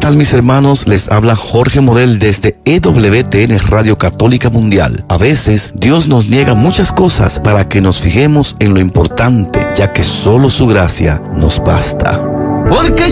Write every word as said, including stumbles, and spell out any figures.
tal, mis hermanos? Les habla Jorge Morel desde E W T N Radio Católica Mundial. A veces Dios nos niega muchas cosas para que nos fijemos en lo importante, ya que solo su gracia nos basta. Porque